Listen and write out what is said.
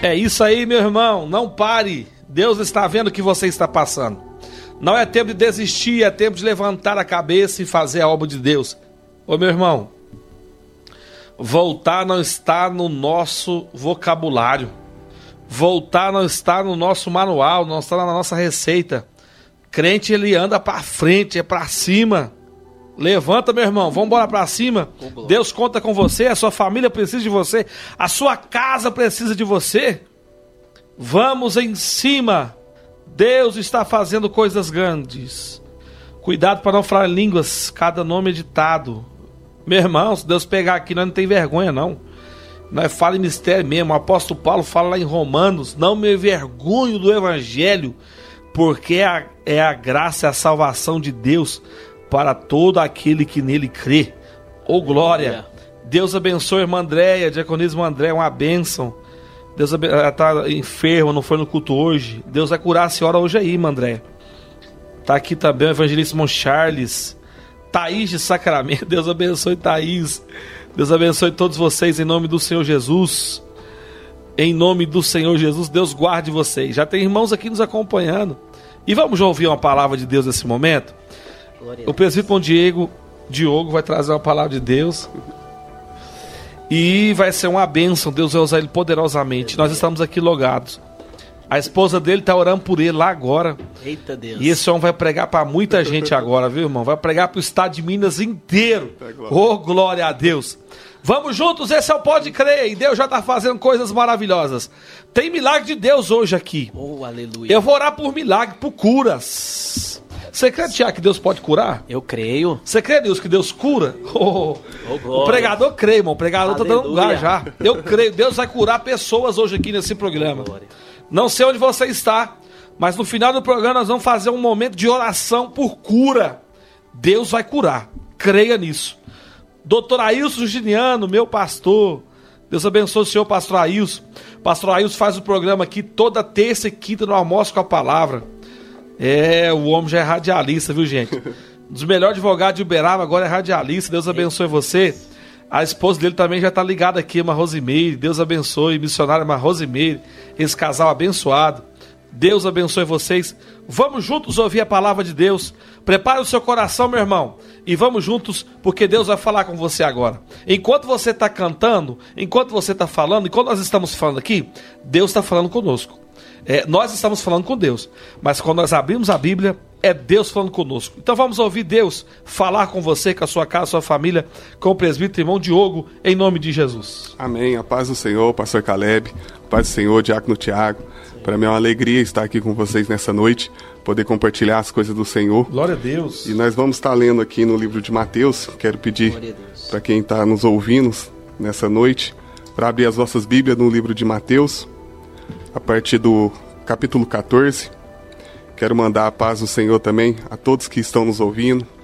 É isso aí, meu irmão, não pare. Deus está vendo o que você está passando. Não é tempo de desistir, é tempo de levantar a cabeça e fazer a obra de Deus. Ô meu irmão, voltar não está no nosso vocabulário. Voltar não está no nosso manual, não está na nossa receita. Crente, ele anda para frente, é para cima. Levanta, meu irmão, vamos embora para cima. Deus conta com você, a sua família precisa de você, a sua casa precisa de você. Vamos em cima. Deus está fazendo coisas grandes. Cuidado para não falar em línguas, cada nome é ditado. Meu irmão, se Deus pegar aqui, nós não tem vergonha não. Nós fala em mistério mesmo. O apóstolo Paulo fala lá em Romanos: não me envergonho do evangelho, porque é a graça e a salvação de Deus para todo aquele que nele crê. Ô glória! Deus abençoe a irmã Andréia, diaconisa irmã Andréia, uma bênção. Ela está enferma, não foi no culto hoje. Deus vai curar a senhora hoje aí, irmã Andréia. Está aqui também o evangelista irmão Charles, Thaís de Sacramento. Deus abençoe Thaís. Deus abençoe todos vocês em nome do Senhor Jesus. Em nome do Senhor Jesus, Deus guarde vocês. Já tem irmãos aqui nos acompanhando. E vamos já ouvir uma palavra de Deus nesse momento. O presbítero Diogo vai trazer uma palavra de Deus. E vai ser uma bênção. Deus vai usar ele poderosamente. Nós estamos aqui logados. A esposa dele está orando por ele lá agora. Eita Deus. E esse homem vai pregar para muita gente agora, viu, irmão? Vai pregar para o estado de Minas inteiro. Oh, glória a Deus. Vamos juntos, esse é o Pode Crer. E Deus já está fazendo coisas maravilhosas. Tem milagre de Deus hoje aqui. Oh, aleluia. Eu vou orar por milagre, por curas. Você crê, Tiago, que Deus pode curar? Eu creio. Você crê, Deus, que Deus cura? O pregador crê, irmão. O pregador está dando lugar já. Eu creio. Deus vai curar pessoas hoje aqui nesse programa. Glória. Não sei onde você está, mas no final do programa nós vamos fazer um momento de oração por cura. Deus vai curar. Creia nisso. Doutor Ailson Justiniano, meu pastor. Deus abençoe o senhor, pastor Ailson. Pastor Ailson faz o programa aqui toda terça e quinta no Almoço com a Palavra. O homem já é radialista, viu, gente? Um dos melhores advogados de Uberaba, agora é radialista. Deus abençoe você. A esposa dele também já está ligada aqui, uma Rosimeire. Deus abençoe, missionária, uma Rosimeire. Esse casal abençoado. Deus abençoe vocês. Vamos juntos ouvir a palavra de Deus. Prepare o seu coração, meu irmão. E vamos juntos, porque Deus vai falar com você agora. Enquanto você está cantando, enquanto você está falando, enquanto nós estamos falando aqui, Deus está falando conosco. Nós estamos falando com Deus, mas quando nós abrimos a Bíblia, é Deus falando conosco. Então vamos ouvir Deus falar com você, com a sua casa, sua família, com o presbítero irmão Diogo, em nome de Jesus. Amém. A paz do Senhor, pastor Caleb, a paz do Senhor, diácono Tiago. Para mim é uma alegria estar aqui com vocês nessa noite, poder compartilhar as coisas do Senhor. Glória a Deus. E nós vamos estar lendo aqui no livro de Mateus. Quero pedir para quem está nos ouvindo nessa noite, para abrir as vossas Bíblias no livro de Mateus, a partir do capítulo 14. Quero mandar a paz do Senhor também a todos que estão nos ouvindo,